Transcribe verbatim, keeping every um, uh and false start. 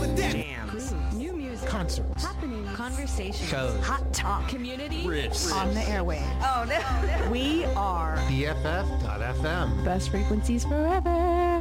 Jams. New music. Concerts. Happening. Conversation. Shows. Hot talk. Community. Riffs. On the airwaves. Oh, no. We are B F F dot F M. best frequencies forever.